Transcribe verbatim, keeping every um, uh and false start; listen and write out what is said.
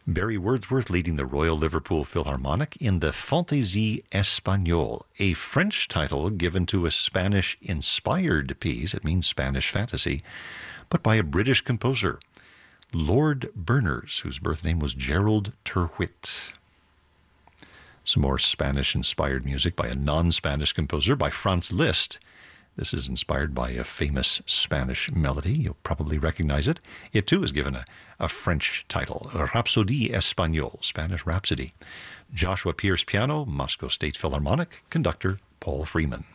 Barry Wordsworth leading the Royal Liverpool Philharmonic in the Fantaisie Espagnole, a French title given to a Spanish-inspired piece, it means Spanish fantasy, but by a British composer, Lord Berners, whose birth name was Gerald Terwit. Some more Spanish-inspired music by a non-Spanish composer, by Franz Liszt. This is inspired by a famous Spanish melody. You'll probably recognize it. It too is given a, a French title, Rhapsodie Espagnole, Spanish Rhapsody. Joshua Pierce piano, Moscow State Philharmonic, conductor Paul Freeman.